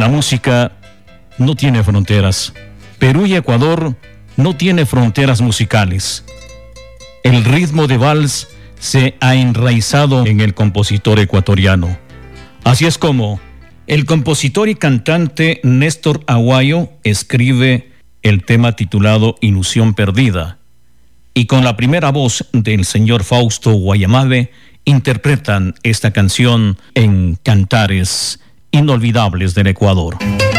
La música no tiene fronteras. Perú y Ecuador no tienen fronteras musicales. El ritmo de vals se ha enraizado en el compositor ecuatoriano. Así es como el compositor y cantante Néstor Aguayo escribe el tema titulado Ilusión Perdida, y con la primera voz del señor Fausto Guayamabe interpretan esta canción en Cantares Inolvidables del Ecuador.